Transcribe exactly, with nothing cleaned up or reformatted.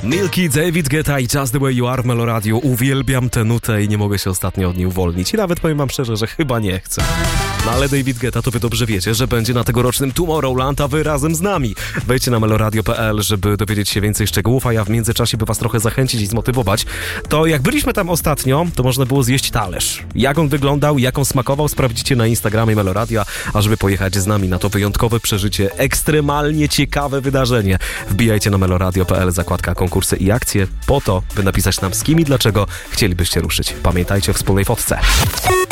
Milky, David Guetta i Just The Way You Are w Meloradio. Uwielbiam tę nutę i nie mogę się ostatnio od niej uwolnić. I nawet powiem wam szczerze, że chyba nie chcę. No ale David Guetta, to wy dobrze wiecie, że będzie na tegorocznym Tomorrowland, a wy razem z nami. Wejdźcie na meloradio kropka p l, żeby dowiedzieć się więcej szczegółów, a ja w międzyczasie, by was trochę zachęcić i zmotywować, to jak byliśmy tam ostatnio, to można było zjeść talerz. Jak on wyglądał, jak on smakował, sprawdzicie na Instagramie Meloradia, a żeby pojechać z nami na to wyjątkowe przeżycie, ekstremalnie ciekawe wydarzenie. Wbijajcie na meloradio kropka p l, zakładka konkursy i akcje, po to, by napisać nam z kim i dlaczego chcielibyście ruszyć. Pamiętajcie o wspólnej fotce.